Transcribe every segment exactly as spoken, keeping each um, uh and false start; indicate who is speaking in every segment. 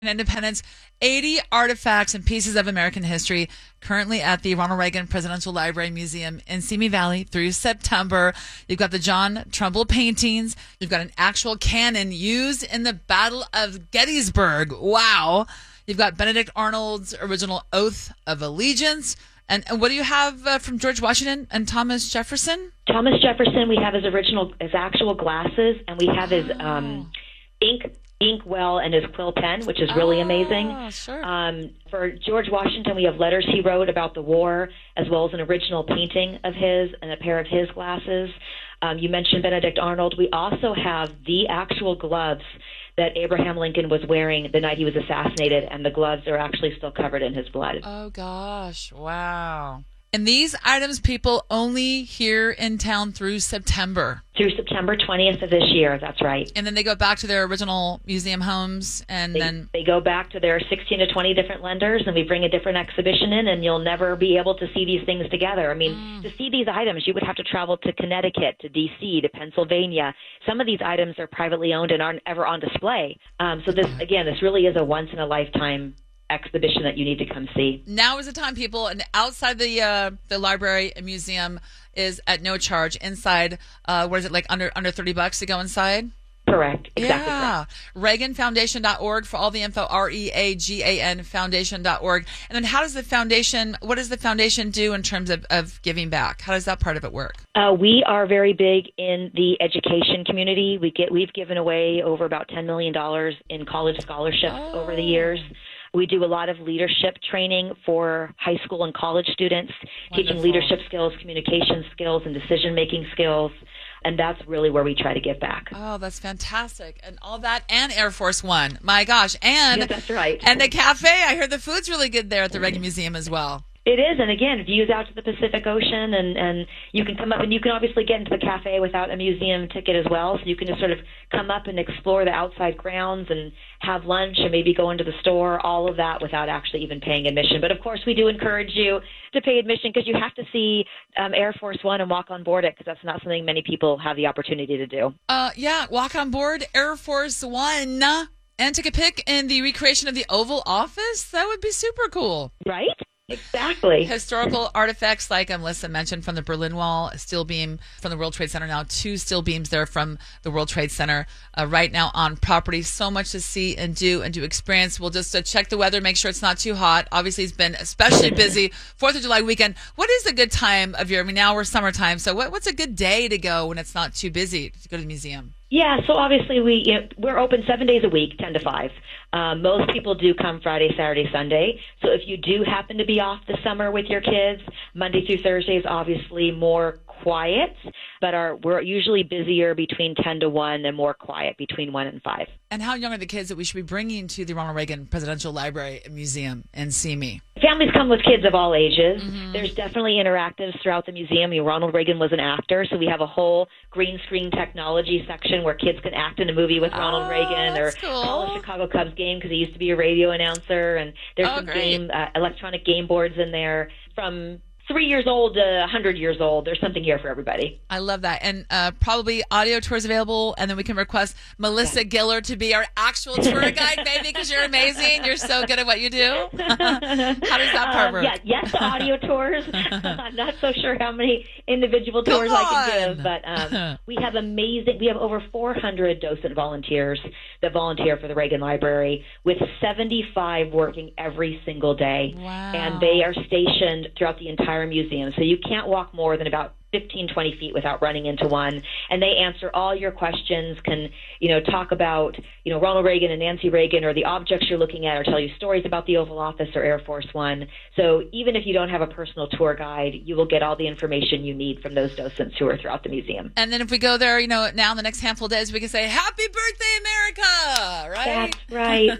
Speaker 1: Independence, eighty artifacts and pieces of American history currently at the Ronald Reagan Presidential Library Museum in Simi Valley through September. You've got the John Trumbull paintings. You've got an actual cannon used in the Battle of Gettysburg. Wow. You've got Benedict Arnold's original Oath of Allegiance. And, and what do you have uh, from George Washington and Thomas Jefferson?
Speaker 2: Thomas Jefferson, we have his original, his actual glasses, and we have his
Speaker 1: Oh.
Speaker 2: um, ink inkwell and his quill pen, which is really
Speaker 1: Oh,
Speaker 2: amazing.
Speaker 1: sure.
Speaker 2: Um, for George Washington, we have letters he wrote about the war, as well as an original painting of his and a pair of his glasses. Um, you mentioned Benedict Arnold. We also have the actual gloves that Abraham Lincoln was wearing the night he was assassinated, and the gloves are actually still covered in his blood.
Speaker 1: Oh, gosh. Wow. And these items, people, only here in town through September.
Speaker 2: Through September twentieth of this year, that's right.
Speaker 1: And then they go back to their original museum homes, and
Speaker 2: They,
Speaker 1: then...
Speaker 2: they go back to their sixteen to twenty different lenders, and we bring a different exhibition in, and you'll never be able to see these things together. I mean,
Speaker 1: Mm.
Speaker 2: to see these items, you would have to travel to Connecticut, to D C, to Pennsylvania. Some of these items are privately owned and aren't ever on display. Um, so this, again, this really is a once-in-a-lifetime exhibition that you need to come see.
Speaker 1: Now is the time, people. And outside the uh, the library and museum is at no charge. Inside, uh, what is it, like under under thirty bucks to go inside?
Speaker 2: Correct. Exactly
Speaker 1: Yeah.
Speaker 2: correct.
Speaker 1: Reagan Foundation dot org for all the info, R E A G A N Foundation dot org. And then how does the foundation, what does the foundation do in terms of, of giving back? How does that part of it work?
Speaker 2: Uh, we are very big in the education community. We get we've given away over about ten million dollars in college scholarships
Speaker 1: Oh.
Speaker 2: over the years. We do a lot of leadership training for high school and college students, teaching
Speaker 1: Wonderful.
Speaker 2: leadership skills, communication skills, and decision-making skills. And that's really where we try to give back.
Speaker 1: Oh, that's fantastic. And all that and Air Force One. My gosh. And
Speaker 2: Yeah, that's right.
Speaker 1: and the cafe. I heard the food's really good there at the Reagan Museum as well.
Speaker 2: It is, and again, views out to the Pacific Ocean, and, and you can come up, and you can obviously get into the cafe without a museum ticket as well, so you can just sort of come up and explore the outside grounds and have lunch and maybe go into the store, all of that without actually even paying admission. But, of course, we do encourage you to pay admission because you have to see um, Air Force One and walk on board it because that's not something many people have the opportunity to do.
Speaker 1: Uh, yeah, walk on board Air Force One and take a pic in the recreation of the Oval Office. That would be super cool.
Speaker 2: Right? Exactly.
Speaker 1: Historical artifacts like um, Melissa mentioned from the Berlin Wall, a steel beam from the World Trade Center. Now two steel beams there from the World Trade Center uh, right now on property. So much to see and do and to experience. We'll just uh, check the weather, make sure it's not too hot. Obviously, it's been especially busy. Fourth of July weekend. What is a good time of year? I mean, now we're summertime. So what, what's a good day to go when it's not too busy to go to the museum?
Speaker 2: Yeah, so obviously we you know, we're open seven days a week, ten to five. Um, most people do come Friday, Saturday, Sunday. So if you do happen to be off this summer with your kids, Monday through Thursday is obviously more quiet, but our, we're usually busier between ten to one and more quiet between one and five.
Speaker 1: And how young are the kids that we should be bringing to the Ronald Reagan Presidential Library and Museum in Simi?
Speaker 2: Families come with kids of all ages.
Speaker 1: Mm-hmm.
Speaker 2: There's definitely interactives throughout the museum. You know, Ronald Reagan was an actor, so we have a whole green screen technology section where kids can act in a movie with Ronald
Speaker 1: Oh,
Speaker 2: Reagan or
Speaker 1: that's cool.
Speaker 2: call a Chicago Cubs game because he used to be a radio announcer. And there's
Speaker 1: Oh,
Speaker 2: some
Speaker 1: great.
Speaker 2: game, uh, electronic game boards in there from three years old to one hundred years old. There's something here for everybody.
Speaker 1: I love that. And uh, probably audio tours available, and then we can request Melissa Giller to be our actual tour guide, baby, because you're amazing. You're so good at what you do. How does that part
Speaker 2: Um,
Speaker 1: work?
Speaker 2: yeah, yes, to audio tours. I'm not so sure how many individual
Speaker 1: Come
Speaker 2: tours I can
Speaker 1: on.
Speaker 2: give, but um, we have amazing. We have over four hundred docent volunteers that volunteer for the Reagan Library, with seventy-five working every single day,
Speaker 1: Wow.
Speaker 2: and they are stationed throughout the entire museum. So you can't walk more than about fifteen, twenty feet without running into one. And they answer all your questions, can, you know, talk about, you know, Ronald Reagan and Nancy Reagan or the objects you're looking at, or tell you stories about the Oval Office or Air Force One. So even if you don't have a personal tour guide, you will get all the information you need from those docents who are throughout the museum.
Speaker 1: And then if we go there, you know, now in the next handful of days, we can say, Happy Birthday, America, right?
Speaker 2: That's right.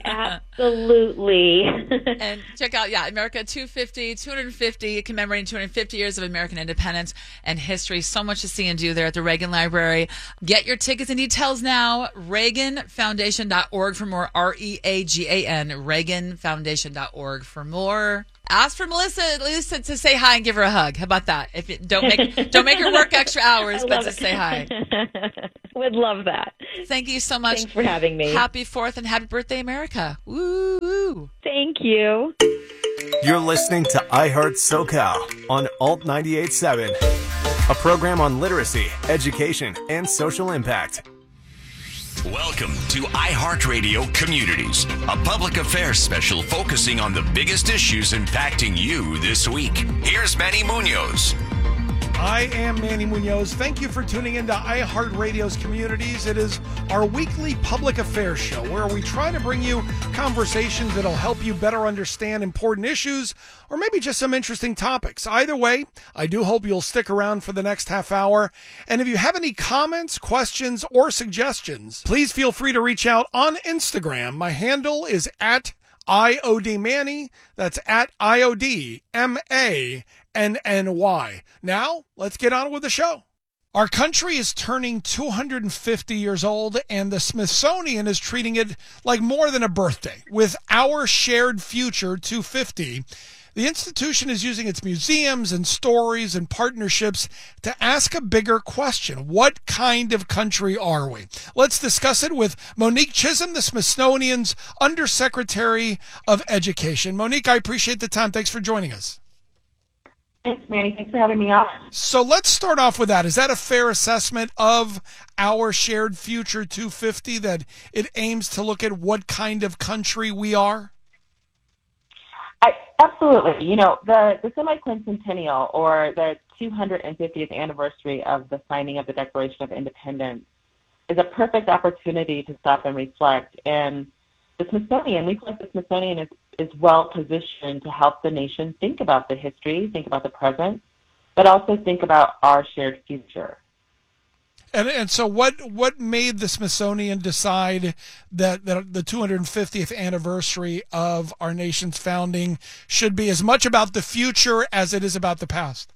Speaker 2: Absolutely.
Speaker 1: And check out, yeah, America two fifty, two hundred fifty, commemorating two hundred fifty years of American independence and history. So much to see and do there at the Reagan Library. Get your tickets and details now. Reagan Foundation dot org for more. R E A G A N. Reagan Foundation dot org for more. Ask for Melissa at least to, to say hi and give her a hug. How about that? If it, don't make don't make her work extra hours,
Speaker 2: I
Speaker 1: but
Speaker 2: love
Speaker 1: to
Speaker 2: it.
Speaker 1: say hi.
Speaker 2: Would love that.
Speaker 1: Thank you so much.
Speaker 2: Thanks for having me.
Speaker 1: Happy fourth and happy birthday, America. Woo! woo.
Speaker 2: Thank you.
Speaker 3: You're listening to iHeart SoCal on Alt ninety-eight point seven, a program on literacy, education, and social impact.
Speaker 4: Welcome to iHeartRadio Communities, a public affairs special focusing on the biggest issues impacting you this week. Here's Manny Munoz.
Speaker 5: I am Manny Munoz. Thank you for tuning into iHeartRadio's Communities. It is our weekly public affairs show where we try to bring you conversations that'll help you better understand important issues or maybe just some interesting topics. Either way, I do hope you'll stick around for the next half hour. And if you have any comments, questions, or suggestions, please feel free to reach out on Instagram. My handle is at I O D Manny. That's at I O D M A N N Y. Now, let's get on with the show. Our country is turning two hundred fifty years old, and the Smithsonian is treating it like more than a birthday. With Our Shared Future two fifty, the institution is using its museums and stories and partnerships to ask a bigger question. What kind of country are we? Let's discuss it with Monique Chisholm, the Smithsonian's Undersecretary of Education. Monique, I appreciate the time. Thanks for joining us.
Speaker 6: Thanks, Manny. Thanks for having me on.
Speaker 5: So let's start off with that. Is that a fair assessment of Our Shared Future two fifty, that it aims to look at what kind of country we are?
Speaker 6: I, absolutely. You know, the, the semi-quincentennial, or the two hundred fiftieth anniversary of the signing of the Declaration of Independence, is a perfect opportunity to stop and reflect. And the Smithsonian, we feel like the Smithsonian is, is well positioned to help the nation think about the history, think about the present, but also think about our shared future.
Speaker 5: And and so what what made the Smithsonian decide that, that the two hundred fiftieth anniversary of our nation's founding should be as much about the future as it is about the past?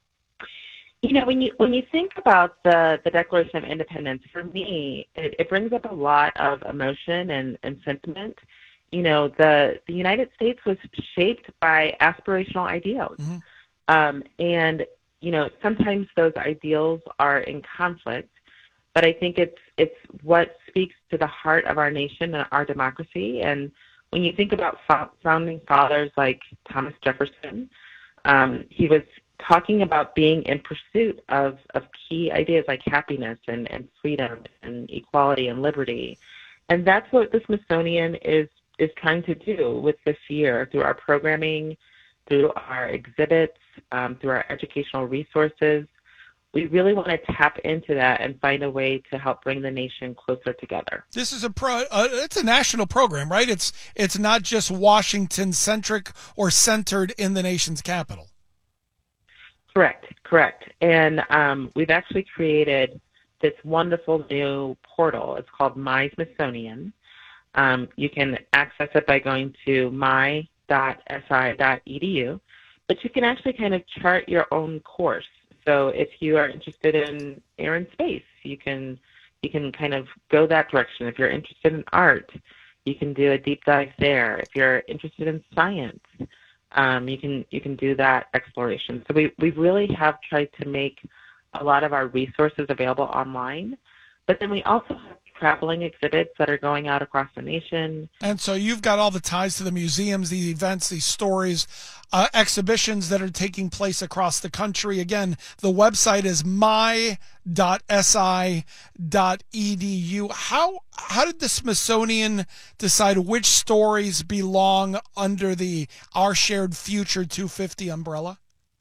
Speaker 6: You know, when you when you think about the, the Declaration of Independence, for me, it, it brings up a lot of emotion and, and sentiment. You know, the, the United States was shaped by aspirational ideals. Mm-hmm. Um, and, you know, sometimes those ideals are in conflict, but I think it's it's what speaks to the heart of our nation and our democracy. And when you think about founding fathers like Thomas Jefferson, um, he was talking about being in pursuit of, of key ideas like happiness and, and freedom and equality and liberty. And that's what the Smithsonian is is trying to do with this year through our programming, through our exhibits, um, through our educational resources. We really want to tap into that and find a way to help bring the nation closer together.
Speaker 5: This is a pro. Uh, it's a national program, right? It's it's not just Washington centric or centered in the nation's capital.
Speaker 6: Correct, correct. And um, we've actually created this wonderful new portal. It's called My Smithsonian. Um, you can access it by going to my dot s i dot e d u, but you can actually kind of chart your own course. So if you are interested in air and space, you can you can kind of go that direction. If you're interested in art, you can do a deep dive there. If you're interested in science, um, you can you can do that exploration. So we, we really have tried to make a lot of our resources available online, but then we also have traveling exhibits that are going out across the nation.
Speaker 5: And so you've got all the ties to the museums, the events, these stories, uh, exhibitions that are taking place across the country. Again, the website is my dot s i dot e d u. How how did the Smithsonian decide which stories belong under the Our Shared Future two fifty umbrella?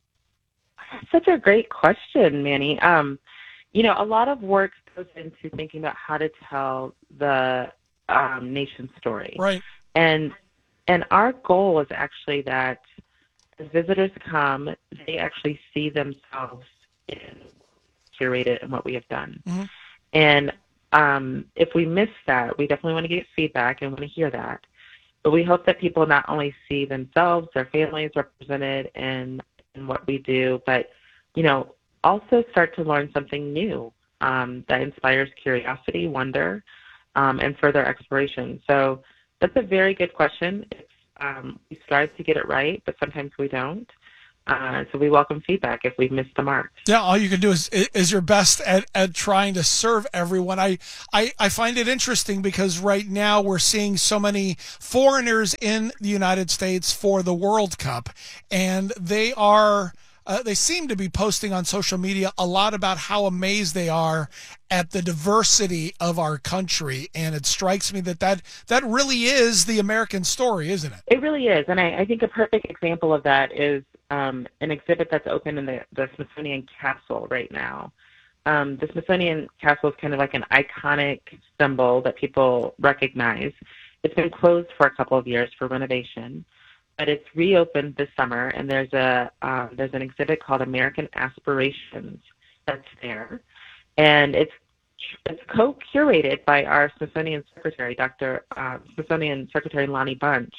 Speaker 6: Such a great question, Manny. Um, you know, a lot of work goes into thinking about how to tell the um, nation's story.
Speaker 5: Right.
Speaker 6: And and our goal is actually that as visitors come, they actually see themselves in curated in what we have done. Mm-hmm. And um, if we miss that, we definitely want to get feedback and want to hear that. But we hope that people not only see themselves, their families represented in, in what we do, but, you know, also start to learn something new um, that inspires curiosity, wonder, um, and further exploration. So that's a very good question. It's, um, we strive to get it right, but sometimes we don't. Uh, so we welcome feedback if we've missed the mark.
Speaker 5: Yeah, all you can do is is your best at, at trying to serve everyone. I, I I find it interesting because right now we're seeing so many foreigners in the United States for the World Cup, and they are uh, they seem to be posting on social media a lot about how amazed they are at the diversity of our country, and it strikes me that that, that really is the American story, isn't it?
Speaker 6: It really is, and I, I think a perfect example of that is Um, an exhibit that's open in the, the Smithsonian Castle right now. Um, the Smithsonian Castle is kind of like an iconic symbol that people recognize. It's been closed for a couple of years for renovation, but it's reopened this summer, and there's a um, there's an exhibit called American Aspirations that's there, and it's it's co-curated by our Smithsonian Secretary, Doctor Uh, Smithsonian Secretary Lonnie Bunch.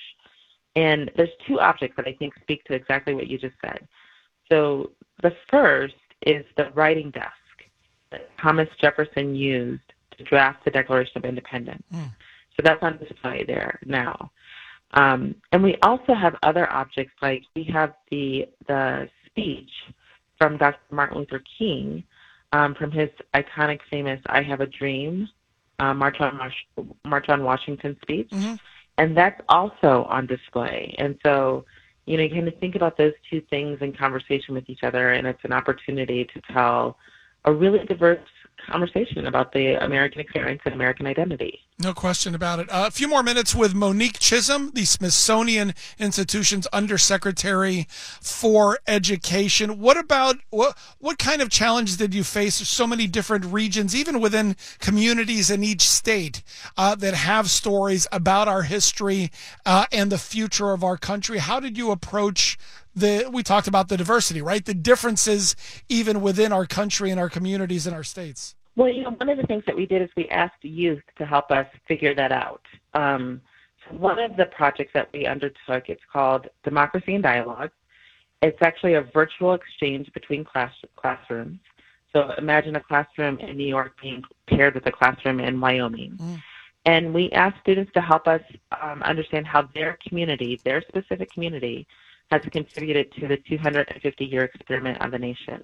Speaker 6: And there's two objects that I think speak to exactly what you just said. So the first is the writing desk that Thomas Jefferson used to draft the Declaration of Independence. Mm. So that's on display there now. Um, and we also have other objects, like we have the the speech from Doctor Martin Luther King um, from his iconic, famous "I Have a Dream" uh, March on March on Washington speech. Mm-hmm. And that's also on display. And so, you know, you kind of think about those two things in conversation with each other, and it's an opportunity to tell a really diverse conversation about the American experience and American identity.
Speaker 5: No question about it. Uh, a few more minutes with Monique Chisholm, the Smithsonian Institution's Undersecretary for Education. What about, what, what kind of challenges did you face? There's so many different regions, even within communities in each state, uh, that have stories about our history uh, and the future of our country. How did you approach the, we talked about the diversity, right? The differences even within our country and our communities and our states.
Speaker 6: Well, you know, one of the things that we did is we asked youth to help us figure that out. Um, so one of the projects that we undertook, it's called Democracy in Dialogue. It's actually a virtual exchange between class, classrooms. So imagine a classroom in New York being paired with a classroom in Wyoming. Mm. And we asked students to help us um, understand how their community, their specific community, has contributed to the two hundred fifty year experiment of the nation.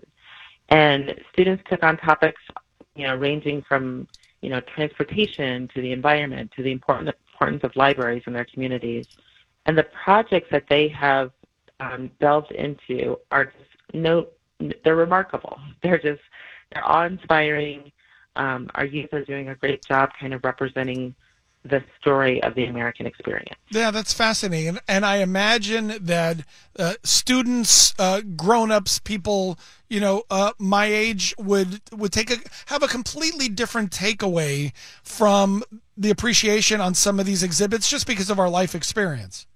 Speaker 6: And students took on topics, you know, ranging from, you know, transportation to the environment to the important importance of libraries in their communities. And the projects that they have um, delved into are just no, they're remarkable. They're just, they're awe-inspiring. Um, our youth are doing a great job kind of representing the story of the American experience.
Speaker 5: Yeah, that's fascinating. And, and I imagine that uh, students, uh, grown-ups, people, you know, uh, my age would would take a have a completely different takeaway from the appreciation on some of these exhibits just because of our life experience.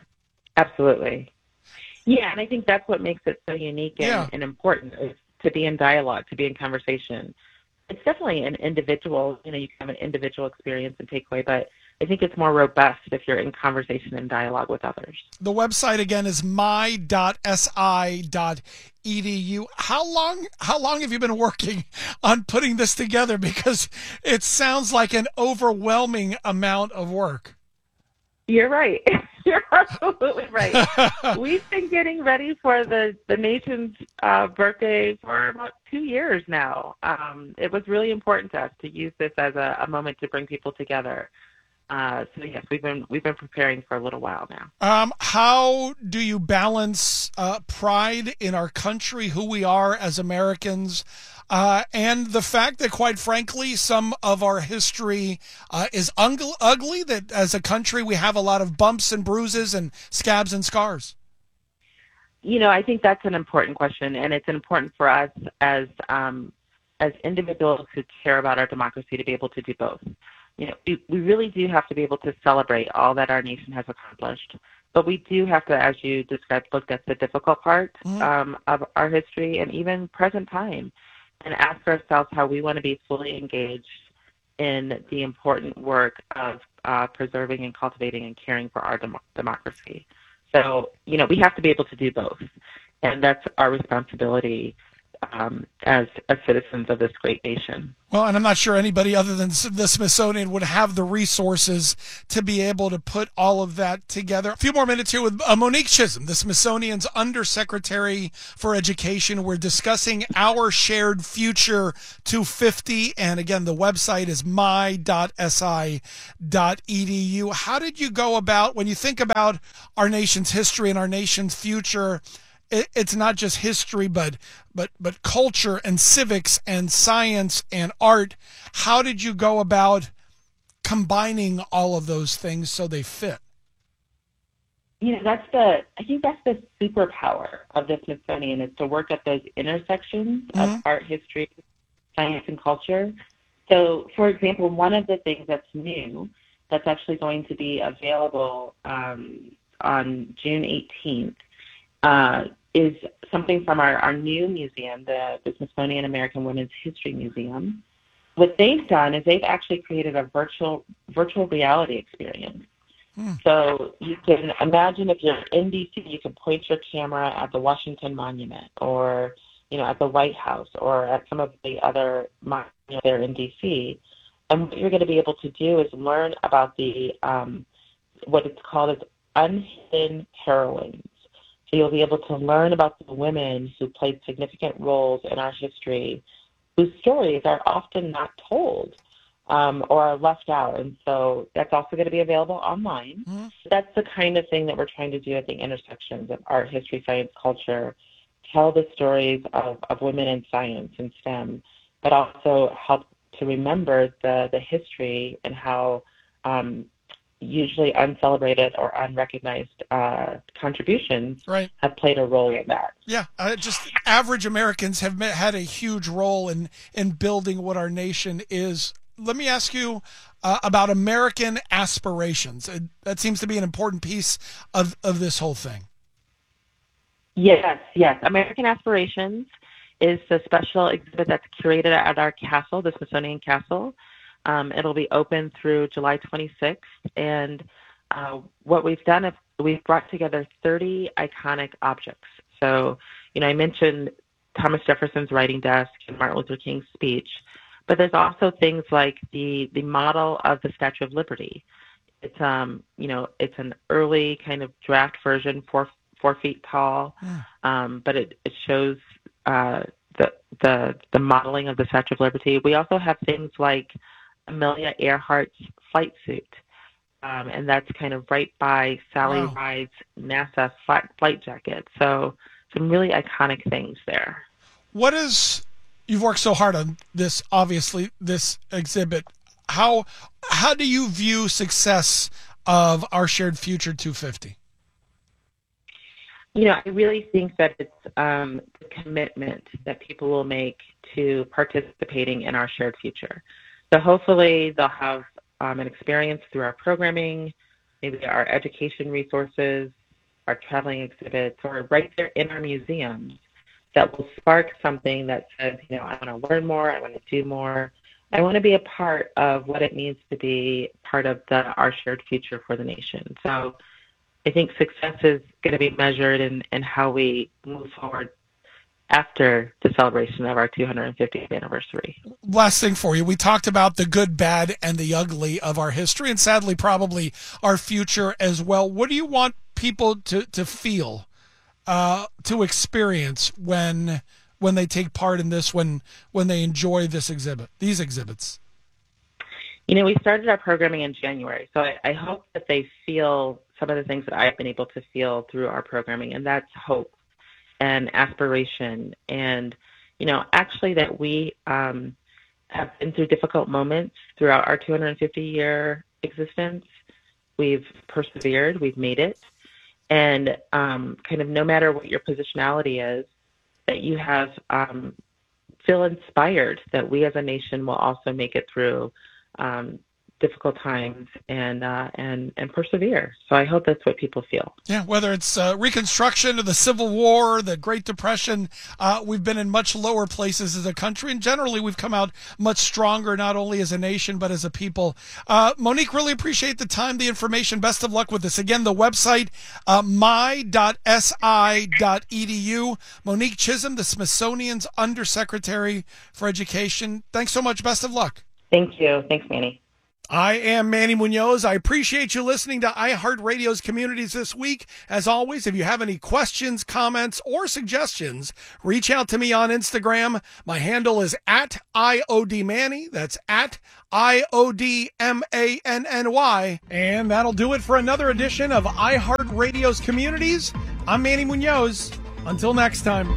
Speaker 6: Absolutely. Yeah, and I think that's what makes it so unique and, yeah. and important, is to be in dialogue, to be in conversation. It's definitely an individual, you know, you can have an individual experience and takeaway, but I think it's more robust if you're in conversation and dialogue with others.
Speaker 5: The website again is my dot s i dot e d u. How long how long have you been working on putting this together? Because it sounds like an overwhelming amount of work.
Speaker 6: You're right. You're absolutely right. We've been getting ready for the, the nation's uh, birthday for about two years now. Um, it was really important to us to use this as a, a moment to bring people together. Uh, so yes, we've been we've been preparing for a little while now.
Speaker 5: Um, how do you balance uh, pride in our country, who we are as Americans, uh, and the fact that, quite frankly, some of our history uh, is ugly, ugly, that as a country we have a lot of bumps and bruises and scabs and scars?
Speaker 6: You know, I think that's an important question, and it's important for us as um, as individuals who care about our democracy to be able to do both. You know, we, we really do have to be able to celebrate all that our nation has accomplished, but we do have to, as you described, look at the difficult part mm-hmm. um, of our history and even present time, and ask ourselves how we want to be fully engaged in the important work of uh, preserving and cultivating and caring for our dem- democracy. So, you know, we have to be able to do both, and that's our responsibility um, as, as citizens of this great nation.
Speaker 5: Well, and I'm not sure anybody other than the Smithsonian would have the resources to be able to put all of that together. A few more minutes here with uh, Monique Chisholm, the Smithsonian's Undersecretary for Education. We're discussing Our Shared Future two fifty, and again, the website is my dot s i dot e d u. How did you go about, when you think about our nation's history and our nation's future, it's not just history, but but but culture and civics and science and art. How did you go about combining all of those things so they fit?
Speaker 6: You know, that's the, I think that's the superpower of the Smithsonian, is to work at those intersections mm-hmm. of art, history, science, and culture. So, for example, one of the things that's new, that's actually going to be available um, on June eighteenth, Uh, is something from our, our new museum, the, the Smithsonian American Women's History Museum. What they've done is they've actually created a virtual virtual reality experience. Hmm. So you can imagine, if you're in D C, you can point your camera at the Washington Monument, or you know, at the White House, or at some of the other monuments there in D C. And what you're going to be able to do is learn about the um, what it's called as unhidden heroines. So you'll be able to learn about the women who played significant roles in our history, whose stories are often not told um, or are left out. And so that's also going to be available online. Mm-hmm. That's the kind of thing that we're trying to do at the intersections of art, history, science, culture, tell the stories of, of women in science and STEM, but also help to remember the, the history and how um, usually uncelebrated or unrecognized uh, contributions
Speaker 5: right.
Speaker 6: have played a role in that.
Speaker 5: Yeah, uh, just average Americans have had a huge role in, in building what our nation is. Let me ask you uh, about American aspirations. Uh, that seems to be an important piece of, of this whole thing.
Speaker 6: Yes, yes. American Aspirations is the special exhibit that's curated at our castle, the Smithsonian Castle. Um, it'll be open through July twenty-sixth, and uh, what we've done is we've brought together thirty iconic objects. So, you know, I mentioned Thomas Jefferson's writing desk and Martin Luther King's speech, but there's also things like the, the model of the Statue of Liberty. It's, um, you know, it's an early kind of draft version, four, four feet tall, yeah. um, but it, it shows uh, the, the, the modeling of the Statue of Liberty. We also have things like Amelia Earhart's flight suit, um, and that's kind of right by Sally wow. Ride's NASA flight, flight jacket. So some really iconic things there.
Speaker 5: What is, you've worked so hard on this, obviously, this exhibit. How how do you view success of Our Shared Future two fifty?
Speaker 6: You know, I really think that it's um, the commitment that people will make to participating in our shared future. So hopefully they'll have um, an experience through our programming, maybe our education resources, our traveling exhibits, or right there in our museums that will spark something that says, you know, I want to learn more, I want to do more, I want to be a part of what it means to be part of the Our Shared Future for the nation. So I think success is going to be measured in, in how we move forward after the celebration of our two hundred fiftieth anniversary.
Speaker 5: Last thing for you. We talked about the good, bad, and the ugly of our history, and sadly probably our future as well. What do you want people to, to feel, uh, to experience when when they take part in this, when when they enjoy this exhibit, these exhibits?
Speaker 6: You know, we started our programming in January, so I, I hope that they feel some of the things that I've been able to feel through our programming, and that's hope and aspiration, and, you know, actually that we um, have been through difficult moments throughout our two hundred fifty year existence. We've persevered, we've made it, and um, kind of no matter what your positionality is, that you have um, feel inspired that we as a nation will also make it through um, difficult times and uh, and and persevere. So I hope that's what people feel.
Speaker 5: Yeah, whether it's uh, Reconstruction or the Civil War, the Great Depression, uh, we've been in much lower places as a country, and generally we've come out much stronger, not only as a nation, but as a people. Uh, Monique, really appreciate the time, the information. Best of luck with this. Again, the website, uh, my dot s i dot e d u. Monique Chisholm, the Smithsonian's Undersecretary for Education. Thanks so much. Best of luck.
Speaker 6: Thank you. Thanks, Manny.
Speaker 5: I am Manny Munoz. I appreciate you listening to iHeartRadio's Communities this week. As always, if you have any questions, comments, or suggestions, reach out to me on Instagram. My handle is at I O D Manny. That's at I O D M A N N Y. And that'll do it for another edition of iHeartRadio's Communities. I'm Manny Munoz. Until next time.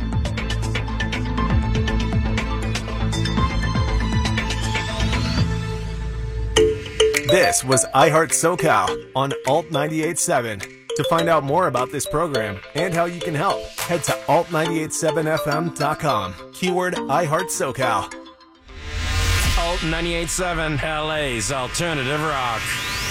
Speaker 3: This was iHeart SoCal on Alt ninety-eight point seven. To find out more about this program and how you can help, head to alt nine eight seven f m dot com. Keyword iHeart SoCal.
Speaker 7: Alt ninety-eight point seven, L A's Alternative Rock.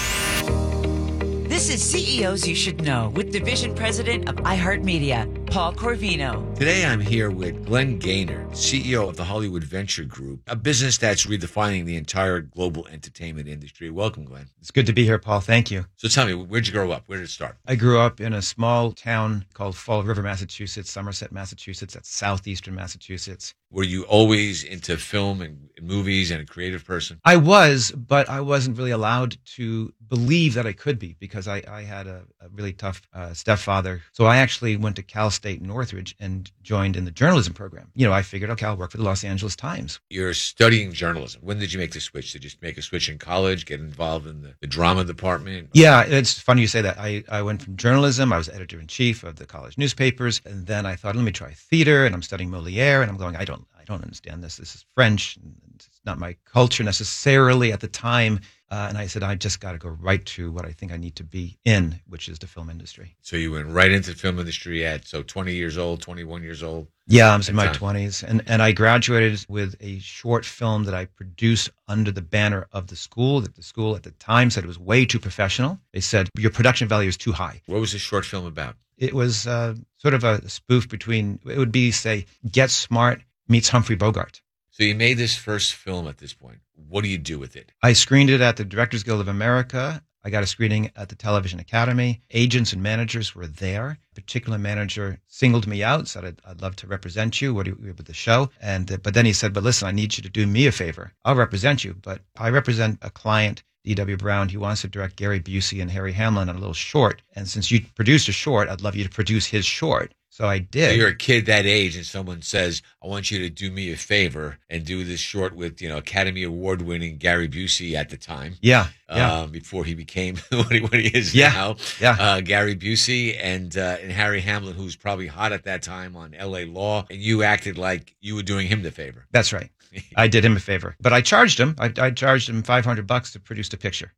Speaker 8: This is C E Os You Should Know with Division President of iHeartMedia, Paul Corvino.
Speaker 9: Today I'm here with Glenn Gaynor, C E O of the Hollywood Venture Group, a business that's redefining the entire global entertainment industry. Welcome, Glenn.
Speaker 10: It's good to be here, Paul. Thank you.
Speaker 9: So tell me, where'd you grow up? Where did it start?
Speaker 10: I grew up in a small town called Fall River, Massachusetts, Somerset, Massachusetts. That's southeastern Massachusetts.
Speaker 9: Were you always into film and movies and a creative person?
Speaker 10: I was, but I wasn't really allowed to believe that I could be because I, I had a, a really tough uh, stepfather. So I actually went to Cal State Northridge and joined in the journalism program. You know, I figured, okay, I'll work for the Los Angeles Times.
Speaker 9: You're studying journalism. When did you make the switch? Did you make a switch in college, get involved in the, the drama department?
Speaker 10: Yeah, it's funny you say that. I, I went from journalism. I was editor-in-chief of the college newspapers. And then I thought, let me try theater. And I'm studying Moliere. And I'm going, I don't, I don't understand this. This is French. It's not my culture necessarily at the time. Uh, and I said, I just got to go right to what I think I need to be in, which is the film industry.
Speaker 9: So you went right into the film industry at, so twenty years old, twenty-one years old?
Speaker 10: Yeah, I was in my twenties. And, and I graduated with a short film that I produced under the banner of the school, that the school at the time said it was way too professional. They said, your production value is too high.
Speaker 9: What was the short film about?
Speaker 10: It was uh, sort of a spoof between, it would be, say, Get Smart meets Humphrey Bogart.
Speaker 9: So you made this first film at this point. What do you do with it?
Speaker 10: I screened it at the Directors Guild of America. I got a screening at the Television Academy. Agents and managers were there. A particular manager singled me out, said, I'd, I'd love to represent you. What do you with the show? And uh, but then he said, but listen, I need you to do me a favor. I'll represent you, but I represent a client, D W Brown. He wants to direct Gary Busey and Harry Hamlin on a little short. And since you produced a short, I'd love you to produce his short. So I did.
Speaker 9: So you're a kid that age and someone says, I want you to do me a favor and do this short with, you know, Academy Award winning Gary Busey at the time.
Speaker 10: Yeah. yeah.
Speaker 9: Um, before he became what he, what he is
Speaker 10: yeah,
Speaker 9: now.
Speaker 10: Yeah.
Speaker 9: Uh, Gary Busey and, uh, and Harry Hamlin, who's probably hot at that time on L A Law. And you acted like you were doing him the favor.
Speaker 10: That's right. I did him a favor, but I charged him. I, I charged him five hundred bucks to produce the picture.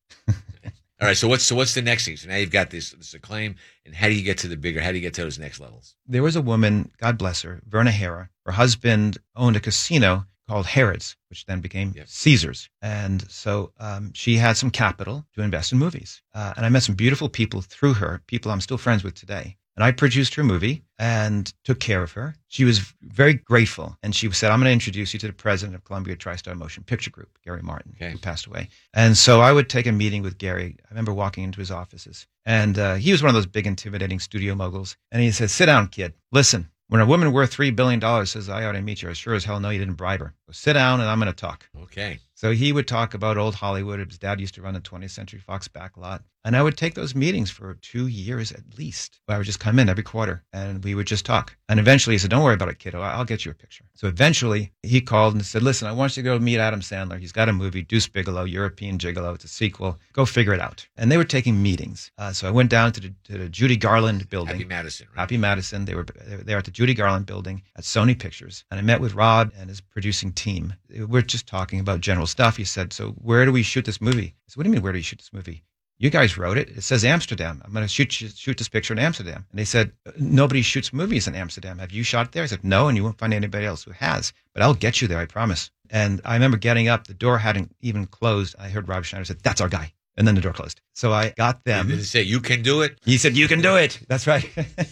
Speaker 9: All right, so what's so what's the next thing? So now you've got this this acclaim, and how do you get to the bigger? How do you get to those next levels?
Speaker 10: There was a woman, God bless her, Verna Hera. Her husband owned a casino called Harrods, which then became yep. Caesars, and so um, she had some capital to invest in movies. Uh, and I met some beautiful people through her, people I'm still friends with today. And I produced her movie and took care of her. She was very grateful. And she said, I'm going to introduce you to the president of Columbia TriStar Motion Picture Group, Gary Martin, okay. who passed away. And so I would take a meeting with Gary. I remember walking into his offices. And uh, he was one of those big, intimidating studio moguls. And he said, sit down, kid. Listen, when a woman worth three billion dollars says, I ought to meet you, I sure as hell know you didn't bribe her. So sit down and I'm going to talk.
Speaker 9: Okay.
Speaker 10: So he would talk about old Hollywood. His dad used to run the twentieth Century Fox backlot. And I would take those meetings for two years at least. I would just come in every quarter and we would just talk. And eventually he said, don't worry about it, kiddo. I'll get you a picture. So eventually he called and said, listen, I want you to go meet Adam Sandler. He's got a movie, Deuce Bigalow, European Gigolo. It's a sequel. Go figure it out. And they were taking meetings. Uh, so I went down to the, to the Judy Garland building.
Speaker 9: Happy Madison, right?
Speaker 10: Happy Madison. They were, they were there at the Judy Garland building at Sony Pictures. And I met with Rob and his producing team. We're just talking about general stuff. He said, so where do we shoot this movie? I said, what do you mean, where do you shoot this movie? you guys wrote it. It says Amsterdam. I'm going to shoot shoot this picture in Amsterdam. And they said, nobody shoots movies in Amsterdam. Have you shot there? I said, no, and you won't find anybody else who has. But I'll get you there, I promise. And I remember getting up. The door hadn't even closed. I heard Rob Schneider say, that's our guy. And then the door closed. So I got them.
Speaker 9: Did he say, you can do it?
Speaker 10: He said, you can do it. That's right.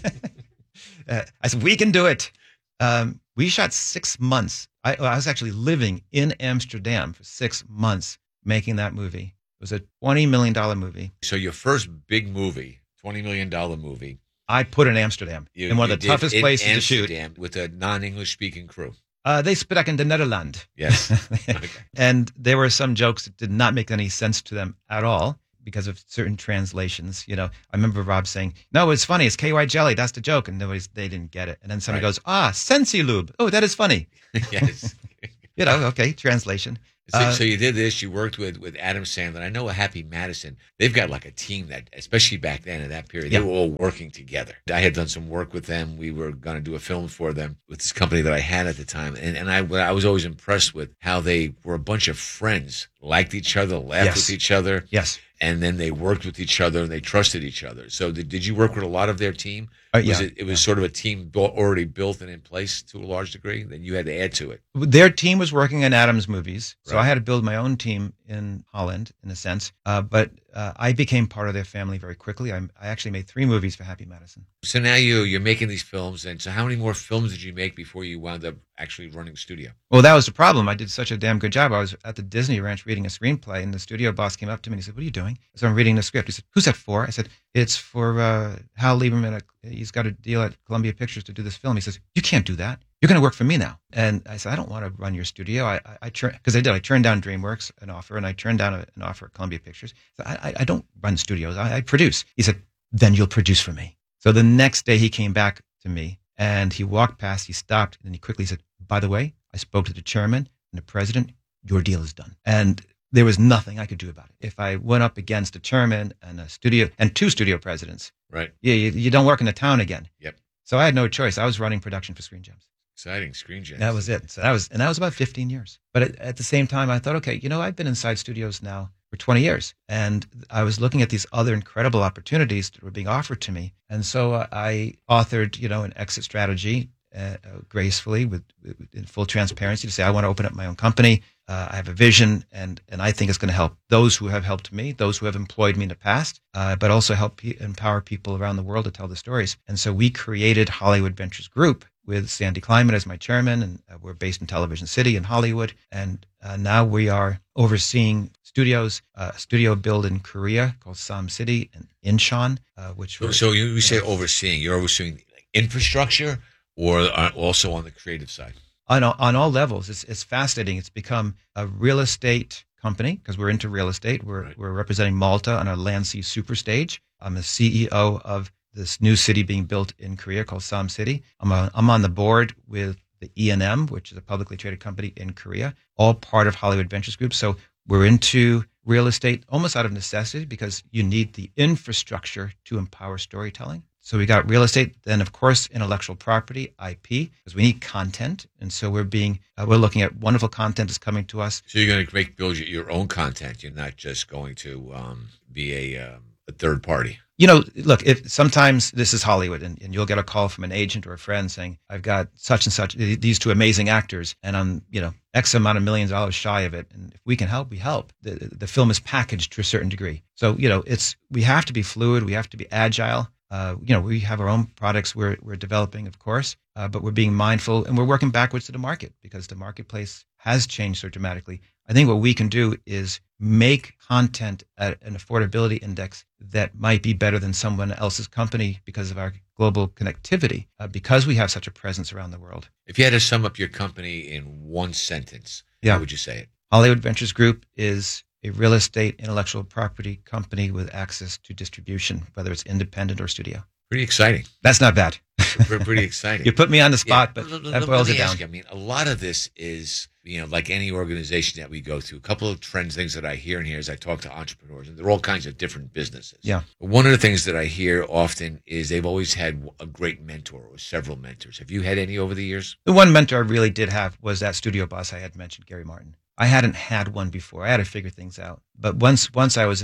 Speaker 10: uh, I said, we can do it. Um, we shot six months. I, I was actually living in Amsterdam for six months making that movie. It was a twenty million dollars movie.
Speaker 9: So your first big movie, twenty million dollars movie.
Speaker 10: I put in Amsterdam,
Speaker 9: you,
Speaker 10: in one of the toughest places
Speaker 9: Amsterdam
Speaker 10: to shoot.
Speaker 9: With a non-English speaking crew.
Speaker 10: Uh, they sprak in the Netherlands.
Speaker 9: Yes. Okay.
Speaker 10: And there were some jokes that did not make any sense to them at all because of certain translations. You know, I remember Rob saying, no, it's funny. It's K Y jelly. That's the joke. And nobody's, they didn't get it. And then somebody
Speaker 9: Right.
Speaker 10: goes, ah, Sensi Lube. Oh, that is funny.
Speaker 9: Yes.
Speaker 10: You know, okay, translation.
Speaker 9: So,
Speaker 10: Uh,
Speaker 9: so you did this. You worked with, with Adam Sandler. I know a Happy Madison. They've got like a team that, especially back then in that period,
Speaker 10: Yeah.
Speaker 9: they were all working together. I had done some work with them. We were going to do a film for them with this company that I had at the time. And, and I, I was always impressed with how they were a bunch of friends, liked each other, laughed
Speaker 10: Yes.
Speaker 9: with each other.
Speaker 10: Yes.
Speaker 9: And then they worked with each other and they trusted each other. So did, did you work with a lot of their team?
Speaker 10: Uh,
Speaker 9: Was
Speaker 10: yeah.
Speaker 9: it, it was sort of a team built, already built and in place to a large degree? Then you had to add to it.
Speaker 10: Their team was working on Adam's movies, so
Speaker 9: Right.
Speaker 10: I had to build my own team in Holland, in a sense. Uh, but uh, I became part of their family very quickly. I, I actually made three movies for Happy Madison.
Speaker 9: So now you, you're making these films. And so how many more films did you make before you wound up actually running studio?
Speaker 10: Well, that was the problem. I did such a damn good job. I was at the Disney Ranch reading a screenplay, and the studio boss came up to me and he said, "What are you doing?" So I'm reading the script. He said, "Who's that for?" I said, "It's for uh, Hal Lieberman. He's got a deal at Columbia Pictures to do this film." He says, "You can't do that. You're going to work for me now." And I said, "I don't want to run your studio." I, I, I because I did. I turned down DreamWorks, an offer, and I turned down a, an offer at Columbia Pictures. So I, I, I don't run studios. I, I produce. He said, "Then you'll produce for me." So the next day he came back to me and he walked past. He stopped and he quickly said, "By the way, I spoke to the chairman and the president. Your deal is done." And there was nothing I could do about it. If I went up against a chairman and a studio and two studio presidents,
Speaker 9: Right.
Speaker 10: yeah, you, you don't work in the town again.
Speaker 9: Yep.
Speaker 10: So I had no choice. I was running production for Screen Gems.
Speaker 9: Exciting. Screen Gems.
Speaker 10: That was it. So that was, and that was about fifteen years. But at, at the same time, I thought, okay, you know, I've been inside studios now for twenty years, and I was looking at these other incredible opportunities that were being offered to me. And so uh, I authored, you know, an exit strategy uh, gracefully with, with in full transparency to say, I want to open up my own company. Uh, I have a vision, and, and I think it's going to help those who have helped me, those who have employed me in the past, uh, but also help pe- empower people around the world to tell the stories. And so we created Hollywood Ventures Group with Sandy Kleiman as my chairman, and uh, we're based in Television City in Hollywood. And uh, now we are overseeing studios, uh, a studio build in Korea called Sam City and Incheon, uh, which
Speaker 9: So,
Speaker 10: we're-
Speaker 9: so you, you say overseeing. You're overseeing infrastructure or uh, also on the creative side?
Speaker 10: on all- on all levels. It's it's fascinating. It's become a real estate company because we're into real estate. We're
Speaker 9: Right.
Speaker 10: we're representing Malta on a Land Sea Super Stage. I'm the C E O of this new city being built in Korea called Sam City. I'm a, I'm on the board with the E and M, which is a publicly traded company in Korea, all part of Hollywood Ventures Group. So we're into real estate almost out of necessity because you need the infrastructure to empower storytelling. So we got real estate, then of course intellectual property, I P, because we need content, and so we're being uh, we're looking at wonderful content is coming to us.
Speaker 9: So you're going to make build your- your own content. You're not just going to um, be a, um, a third party.
Speaker 10: You know, look, if sometimes this is Hollywood, and, and you'll get a call from an agent or a friend saying, "I've got such and such these two amazing actors, and I'm you know X amount of millions of dollars shy of it, and if we can help, we help." The the film is packaged to a certain degree, so you know it's we have to be fluid, we have to be agile. Uh, you know, we have our own products we're, we're developing, of course, uh, but we're being mindful and we're working backwards to the market because the marketplace has changed so dramatically. I think what we can do is make content at an affordability index that might be better than someone else's company because of our global connectivity, uh, because we have such a presence around the world.
Speaker 9: If you had to sum up your company in one sentence,
Speaker 10: Yeah.
Speaker 9: how would you say it?
Speaker 10: Hollywood Ventures Group is a real estate intellectual property company with access to distribution, whether it's independent or studio.
Speaker 9: Pretty exciting.
Speaker 10: That's not bad.
Speaker 9: Pretty, pretty exciting.
Speaker 10: You put me on the spot,
Speaker 9: Yeah.
Speaker 10: but
Speaker 9: Let-
Speaker 10: that
Speaker 9: let-
Speaker 10: boils
Speaker 9: let me
Speaker 10: it down.
Speaker 9: ask you, I mean, a lot of this is, you know, like any organization that we go through, a couple of trends, things that I hear and hear as I talk to entrepreneurs, and they're all kinds of different businesses.
Speaker 10: Yeah.
Speaker 9: But one of the things that I hear often is they've always had a great mentor or several mentors. Have you had any over the years?
Speaker 10: The one mentor I really did have was that studio boss I had mentioned, Gary Martin. I hadn't had one before. I had to figure things out. But once once I was in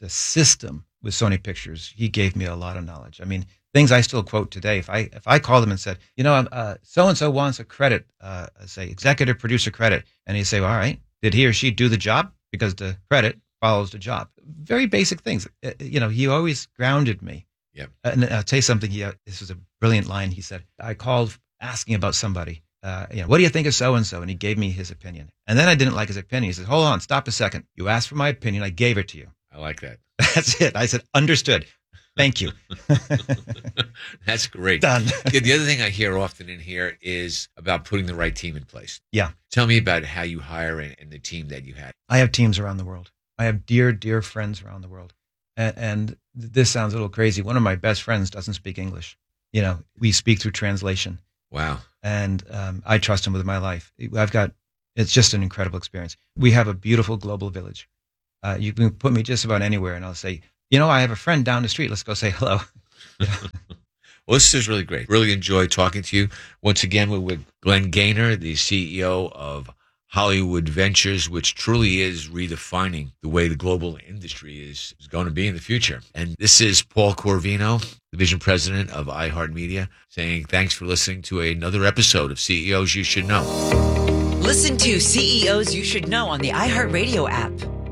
Speaker 10: the system with Sony Pictures, he gave me a lot of knowledge. I mean, things I still quote today. If I if I called him and said, you know, uh, so-and-so wants a credit, uh, say executive producer credit, and he'd say, well, all right, did he or she do the job? Because the credit follows the job. Very basic things. Uh, you know, he always grounded me.
Speaker 9: Yeah.
Speaker 10: And I'll tell you something. He, uh, this was a brilliant line. He said, I called asking about somebody. Uh, you know, what do you think of so-and-so? And he gave me his opinion. And then I didn't like his opinion. He said, hold on, stop a second. You asked for my opinion. I gave it to you.
Speaker 9: I like that.
Speaker 10: That's it. I said, understood. Thank you.
Speaker 9: That's great.
Speaker 10: Done.
Speaker 9: Yeah, the other thing I hear often in here is about putting the right team in place.
Speaker 10: Yeah.
Speaker 9: Tell me about how you hire and, and the team that you had.
Speaker 10: I have teams around the world. I have dear, dear friends around the world. And, and this sounds a little crazy. One of my best friends doesn't speak English. You know, we speak through translation.
Speaker 9: Wow.
Speaker 10: And um, I trust him with my life. I've got, it's just an incredible experience. We have a beautiful global village. Uh, you can put me just about anywhere and I'll say, you know, I have a friend down the street. Let's go say hello. Yeah.
Speaker 9: Well, this is really great. Really enjoyed talking to you. Once again, we're with Glenn Gaynor, the C E O of Hollywood Ventures, which truly is redefining the way the global industry is, is going to be in the future. And this is Paul Corvino, Division President of iHeartMedia, saying thanks for listening to another episode of C E Os You Should Know.
Speaker 8: Listen to C E Os You Should Know on the iHeartRadio app.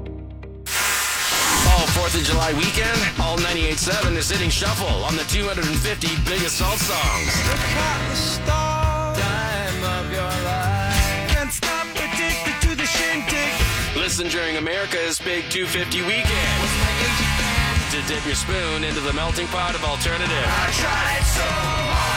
Speaker 7: All fourth of July weekend, Alt ninety-eight point seven is hitting shuffle on the two hundred fifty biggest salt songs.
Speaker 11: Look at the star, time of your life. Can't stop addicted to the shindig.
Speaker 7: Listen during America's Big two fifty weekend to dip your spoon into the melting pot of alternative.
Speaker 11: I tried so hard.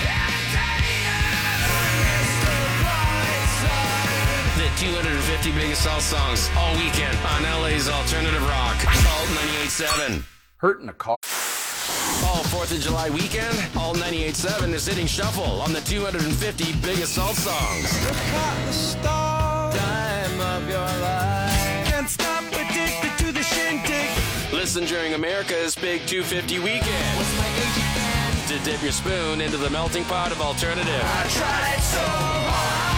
Speaker 7: The two hundred fifty biggest salt songs all weekend on L A's Alternative Rock. Alt ninety-eight point seven.
Speaker 12: Hurting a car.
Speaker 7: All fourth of July weekend, Alt ninety-eight point seven is hitting shuffle on the two hundred fifty biggest salt songs.
Speaker 11: Look at the star, time of your life. Can't stop addicted to the shindig.
Speaker 7: Listen during America's Big two fifty weekend to dip your spoon into the melting pot of alternative.
Speaker 11: I tried so hard.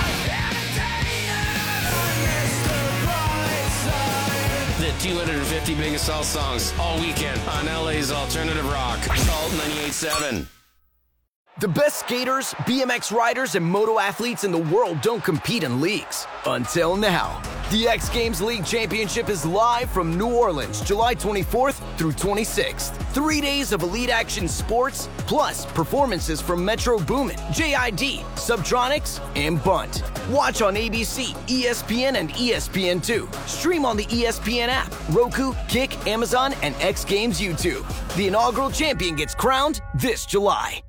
Speaker 7: The two hundred fifty biggest salt songs all weekend on L A's Alternative Rock. Alt ninety-eight point seven.
Speaker 13: The best skaters, B M X riders, and moto athletes in the world don't compete in leagues. Until now. The X Games League Championship is live from New Orleans, July twenty-fourth through twenty-sixth. Three days of elite action sports, plus performances from Metro Boomin, J I D, Subtronics, and Bunt. Watch on A B C, E S P N, and E S P N two. Stream on the E S P N app, Roku, Kick, Amazon, and X Games YouTube. The inaugural champion gets crowned this July.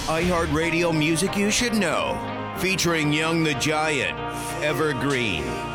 Speaker 14: iHeartRadio Music You Should Know, featuring Young the Giant, Evergreen,